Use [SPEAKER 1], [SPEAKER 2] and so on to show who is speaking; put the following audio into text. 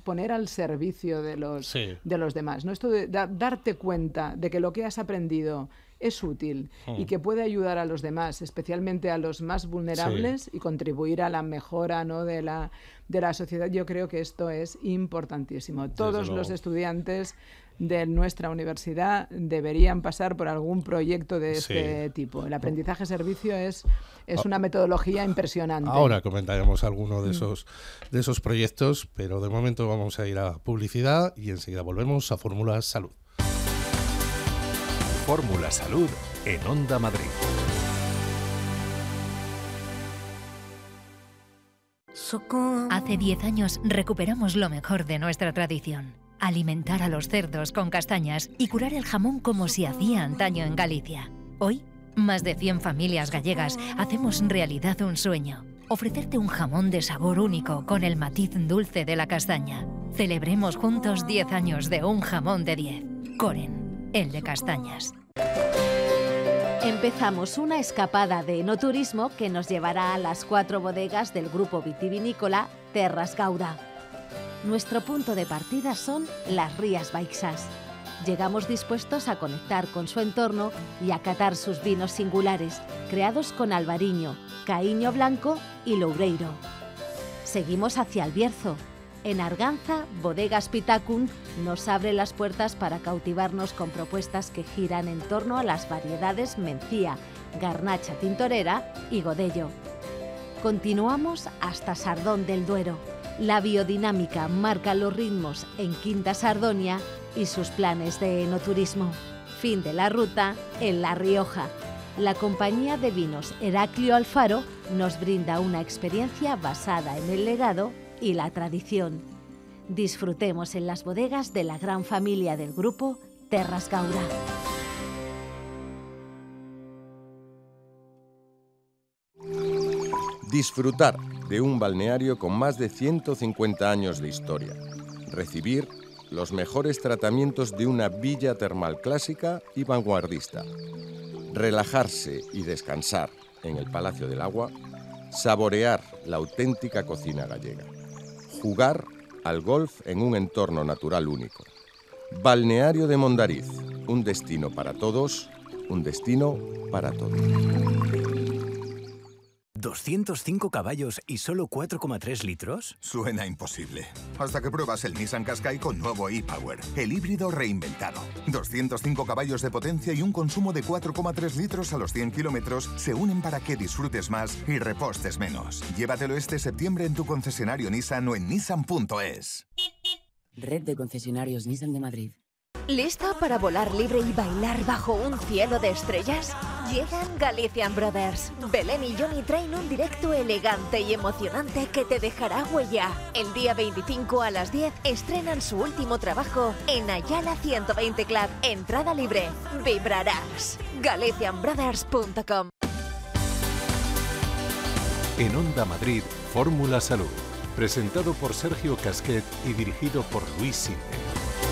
[SPEAKER 1] poner al servicio de los
[SPEAKER 2] Sí.
[SPEAKER 1] demás, ¿no? Esto de darte cuenta de que lo que has aprendido es útil y que puede ayudar a los demás, especialmente a los más vulnerables, y contribuir a la mejora, ¿no?, de la sociedad. Yo creo que esto es importantísimo. Todos los estudiantes de nuestra universidad deberían pasar por algún proyecto de este tipo. El aprendizaje-servicio es una metodología impresionante.
[SPEAKER 2] Ahora comentaremos alguno de esos proyectos, pero de momento vamos a ir a publicidad y enseguida volvemos a Fórmula Salud.
[SPEAKER 3] Fórmula Salud en Onda Madrid.
[SPEAKER 4] Hace 10 años recuperamos lo mejor de nuestra tradición: alimentar a los cerdos con castañas y curar el jamón como se hacía antaño en Galicia. Hoy, más de 100 familias gallegas hacemos realidad un sueño: ofrecerte un jamón de sabor único con el matiz dulce de la castaña. Celebremos juntos 10 años de un jamón de 10. Coren, el de castañas.
[SPEAKER 5] Empezamos una escapada de enoturismo que nos llevará a las 4 bodegas del grupo vitivinícola Terras Gauda. Nuestro punto de partida son las Rías Baixas. Llegamos dispuestos a conectar con su entorno y a catar sus vinos singulares, creados con albariño, caíño blanco y loureiro. Seguimos hacia el Bierzo. En Arganza, Bodegas Pitacun nos abre las puertas para cautivarnos con propuestas que giran en torno a las variedades Mencía, Garnacha Tintorera y Godello. Continuamos hasta Sardón del Duero. La biodinámica marca los ritmos en Quinta Sardonia y sus planes de enoturismo. Fin de la ruta en La Rioja. La compañía de vinos Heraclio Alfaro nos brinda una experiencia basada en el legado y la tradición. Disfrutemos en las bodegas de la gran familia del grupo Terras Gauda.
[SPEAKER 6] Disfrutar de un balneario con más de 150 años de historia. Recibir los mejores tratamientos de una villa termal clásica y vanguardista. Relajarse y descansar en el Palacio del Agua. Saborear la auténtica cocina gallega. Jugar al golf en un entorno natural único. Balneario de Mondariz, un destino para todos, un destino para todos.
[SPEAKER 3] 205 caballos y solo 4,3 litros.
[SPEAKER 7] Suena imposible. Hasta que pruebas el Nissan Qashqai con nuevo e-Power, el híbrido reinventado. 205 caballos de potencia y un consumo de 4,3 litros a los 100 kilómetros se unen para que disfrutes más y repostes menos. Llévatelo este septiembre en tu concesionario Nissan o en nissan.es.
[SPEAKER 8] Red de concesionarios Nissan de Madrid.
[SPEAKER 9] ¿Lista para volar libre y bailar bajo un cielo de estrellas? Llegan Galician Brothers. Belén y Johnny traen un directo elegante y emocionante que te dejará huella. El día 25 a las 10 estrenan su último trabajo en Ayala 120 Club. Entrada libre. Vibrarás. GalicianBrothers.com.
[SPEAKER 3] En Onda Madrid, Fórmula Salud. Presentado por Sergio Casquet y dirigido por Luis Sinde.